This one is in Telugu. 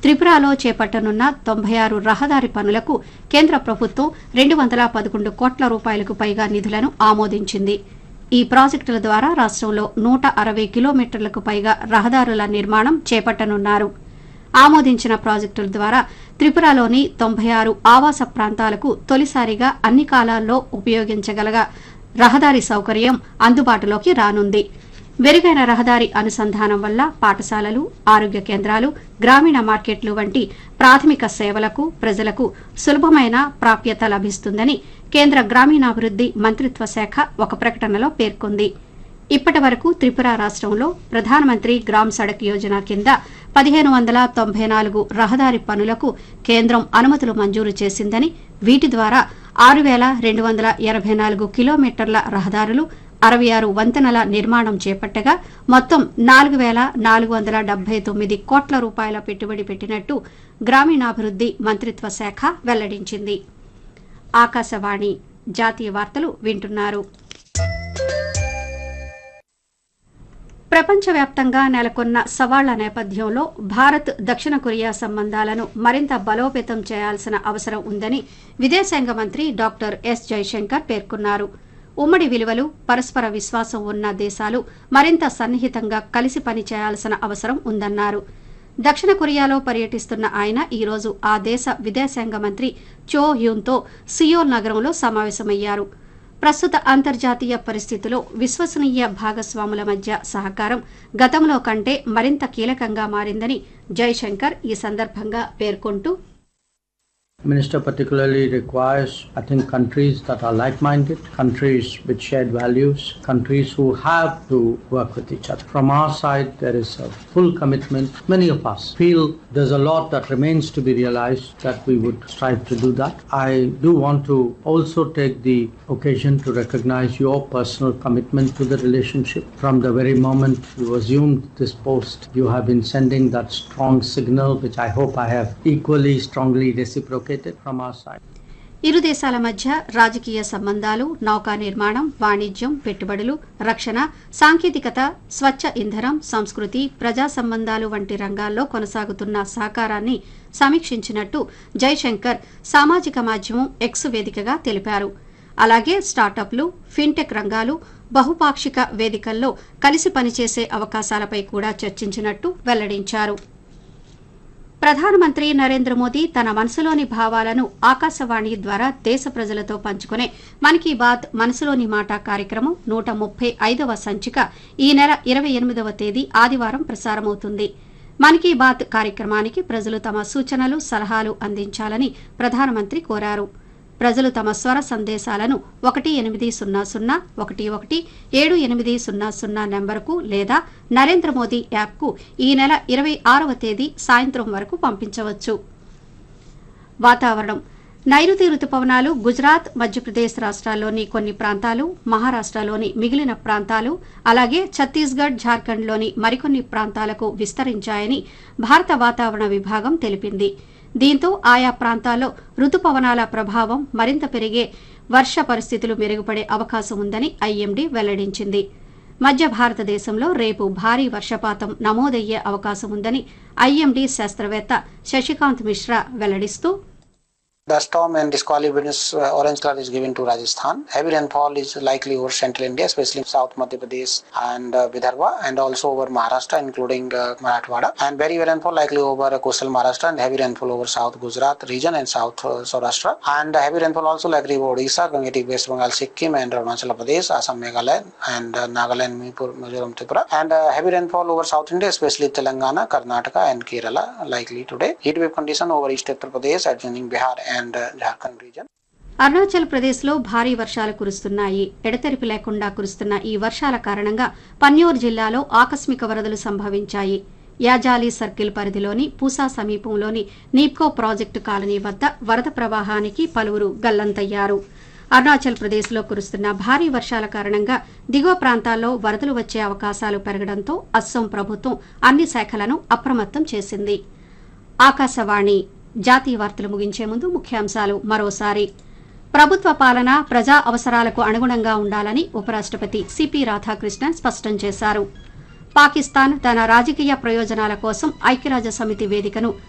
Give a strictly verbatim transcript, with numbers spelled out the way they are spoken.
త్రిపురలో చేపట్టనున్న తొంభై ఆరు రహదారి పనులకు కేంద్ర ప్రభుత్వం రెండు వందల పదకొండు కోట్ల రూపాయలకు పైగా నిధులను ఆమోదించింది. ఈ ప్రాజెక్టుల ద్వారా రాష్ట్రంలో నూట అరవై కిలోమీటర్లకు పైగా రహదారుల నిర్మాణం చేపట్టనున్నారు. ఆమోదించిన ప్రాజెక్టుల ద్వారా త్రిపురలోని తొంభై ఆరు ఆవాస ప్రాంతాలకు తొలిసారిగా అన్ని కాలాల్లో ఉపయోగించగల రహదారి సౌకర్యం అందుబాటులోకి రానుంది. మెరుగైన రహదారి అనుసంధానం వల్ల పాఠశాలలు, ఆరోగ్య కేంద్రాలు, గ్రామీణ మార్కెట్లు వంటి ప్రాథమిక సేవలకు ప్రజలకు సులభమైన ప్రాప్యత లభిస్తుందని కేంద్ర గ్రామీణాభివృద్ది మంత్రిత్వ శాఖ ఒక ప్రకటనలో పేర్కొంది. ఇప్పటి వరకు త్రిపుర రాష్ట్రంలో ప్రధానమంత్రి గ్రామ్ సడక్ యోజన కింద పదిహేను వందల తొంభై నాలుగు రహదారి పనులకు కేంద్రం అనుమతులు మంజూరు చేసిందని, వీటి ద్వారా ఆరు వేల రెండు వందల ఎనభై నాలుగు కిలోమీటర్ల రహదారులు, అరవై ఆరు వంతెనల నిర్మాణం చేపట్టగా మొత్తం నాలుగు వేల నాలుగు వందల డెబ్బై తొమ్మిది కోట్ల రూపాయల పెట్టుబడి పెట్టినట్టు గ్రామీణాభివృద్ది మంత్రిత్వ శాఖ వెల్లడించింది. ఆకాశవాణి జాతీయ వార్తలు వింటున్నారు. ప్రపంచవ్యాప్తంగా నెలకొన్న సవాళ్ల నేపథ్యంలో భారత్ దక్షిణ కొరియా సంబంధాలను మరింత బలోపేతం చేయాల్సిన అవసరం ఉందని విదేశాంగ మంత్రి డాక్టర్ ఎస్ జైశంకర్ పేర్కొన్నారు. ఉమ్మడి విలువలు, పరస్పర విశ్వాసం ఉన్న దేశాలు మరింత సన్నిహితంగా కలిసి పనిచేయాల్సిన అవసరం ఉందన్నారు. దక్షిణ కొరియాలో పర్యటిస్తున్న ఆయన ఈ రోజు ఆ దేశ విదేశాంగ మంత్రి చో హ్యూన్తో సియోల్ నగరంలో సమావేశమయ్యారు. ప్రస్తుత అంతర్జాతీయ పరిస్థితిలో విశ్వసనీయ భాగస్వాముల మధ్య సహకారం గతంలో కంటే మరింత కీలకంగా మారిందని జైశంకర్ ఈ సందర్భంగా పేర్కొంటూ, Minister particularly requires, I think, countries that are like-minded, countries with shared values, countries who have to work with each other. From our side, there is a full commitment. Many of us feel there's a lot that remains to be realized, that we would strive to do that. I do want to also take the occasion to recognize your personal commitment to the relationship. From the very moment you assumed this post, you have been sending that strong signal, which I hope I have equally strongly reciprocated. ఇరు దేశాల మధ్య రాజకీయ సంబంధాలు, నౌకా నిర్మాణం, వాణిజ్యం, పెట్టుబడులు, రక్షణ, సాంకేతికత, స్వచ్ఛ ఇంధనం, సంస్కృతి, ప్రజా సంబంధాలు వంటి రంగాల్లో కొనసాగుతున్న సహకారాన్ని సమీక్షించినట్టు జైశంకర్ సామాజిక మాధ్యమం ఎక్స్ వేదికగా తెలిపారు. అలాగే స్టార్టప్లు, ఫిన్టెక్ రంగాలు, బహుపాక్షిక వేదికల్లో కలిసి పనిచేసే అవకాశాలపై కూడా చర్చించినట్టు వెల్లడించారు. ప్రధానమంత్రి నరేంద్ర మోదీ తన మనసులోని భావాలను ఆకాశవాణి ద్వారా దేశ ప్రజలతో పంచుకునే మన్ కీ బాత్ మనసులోని మాట కార్యక్రమం నూట ముప్పై ఐదవ సంచిక ఈ నెల ఇరవై ఎనిమిదవ తేదీ ఆదివారం ప్రసారమవుతుంది. మన్ కీ బాత్ కార్యక్రమానికి ప్రజలు తమ సూచనలు, సలహాలు అందించాలని ప్రధానమంత్రి కోరారు. ప్రజలు తమ స్వర సందేశాలను ఒకటి ఎనిమిది సున్నా సున్నా ఒకటి ఒకటి ఏడు ఎనిమిది సున్నా సున్నా నెంబరుకు లేదా నరేంద్ర మోదీ యాప్కు ఈ నెల ఇరవై ఆరవ తేదీ సాయంత్రం వరకు పంపించవచ్చు. వాతావరణం. నైరుతి రుతుపవనాలు గుజరాత్, మధ్యప్రదేశ్ రాష్ట్రాల్లోని కొన్ని ప్రాంతాలు, మహారాష్టలోని మిగిలిన ప్రాంతాలు, అలాగే ఛత్తీస్గఢ్, జార్ఖండ్లోని మరికొన్ని ప్రాంతాలకు విస్తరించాయని భారత వాతావరణ విభాగం తెలిపింది. దీంతో ఆయా ప్రాంతాల్లో రుతుపవనాల ప్రభావం మరింత పెరిగే వర్ష పరిస్థితులు మెరుగుపడే అవకాశం ఉందని ఐఎండీ వెల్లడించింది. మధ్య భారతదేశంలో రేపు భారీ వర్షపాతం నమోదయ్యే అవకాశం ఉందని ఐఎండీ శాస్త్రవేత్త Sasikanth Mishra వెల్లడిస్తూ, The storm and disqualification uh, orange color is given to Rajasthan. Heavy rainfall is likely over central India, especially South Madhya Pradesh and uh, Vidarbha, and also over Maharashtra, including uh, Marathwada. And very heavy rainfall likely over uh, coastal Maharashtra, and heavy rainfall over South Gujarat region and South uh, Saurashtra. And uh, heavy rainfall also likely over Odisha, Gangetic, West Bengal, Sikkim, and Arunachal Pradesh, Assam, Meghalaya, and uh, Nagaland, Manipur, Mizoram, Tripura. And uh, heavy rainfall over South India, especially Telangana, Karnataka, and Kerala, likely today. Heat wave condition over East Uttar Pradesh, adjoining Bihar and Arunachal Pradesh లో భారీ వర్షాలు కురుస్తున్నాయి. ఎడతెరిపి లేకుండా కురుస్తున్న ఈ వర్షాల కారణంగా పన్యూర్ జిల్లాలో ఆకస్మిక వరదలు సంభవించాయి. యాజాలి సర్కిల్ పరిధిలోని పూసా సమీపంలోని నీప్కో ప్రాజెక్టు కాలనీ వద్ద వరద ప్రవాహానికి పలువురు గల్లంతయ్యారు. అరుణాచల్ ప్రదేశ్ లో కురుస్తున్న భారీ వర్షాల కారణంగా దిగువ ప్రాంతాల్లో వరదలు వచ్చే అవకాశాలు పెరగడంతో అస్సోం ప్రభుత్వం అన్ని శాఖలను అప్రమత్తం చేసింది. ఆకాశవాణి జాతీయ వార్తలు ముగించే ముందు ముఖ్యాంశాలు మరోసారి. ప్రభుత్వ పాలన ప్రజా అవసరాలకు అనుగుణంగా ఉండాలని ఉపరాష్టపతి సిపి రాధాకృష్ణన్ స్పష్టం చేశారు. పాకిస్తాన్ తన రాజకీయ ప్రయోజనాల కోసం ఐక్యరాజ్య సమితి వేదికను